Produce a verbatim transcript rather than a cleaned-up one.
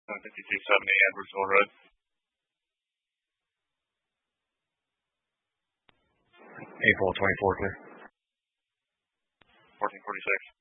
fifty-two seventy Edwardsville Road. April twenty-four, clear. fourteen forty-six.